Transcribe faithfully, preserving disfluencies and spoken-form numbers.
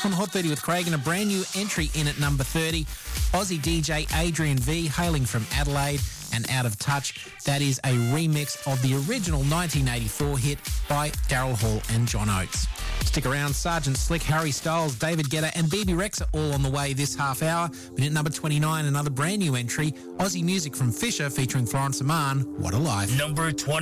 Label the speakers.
Speaker 1: on Hot thirty with Craig, and a brand new entry in at number thirty. Aussie D J Adrian V, hailing from Adelaide, and Out of Touch. That is a remix of the original nineteen eighty-four hit by Daryl Hall and John Oates. Stick around. Sergeant Slick, Harry Styles, David Guetta and B B Rex are all on the way this half hour. But at number twenty-nine, another brand new entry, Aussie music from Fisher featuring Florence Aman, What a Life.
Speaker 2: Number twenty.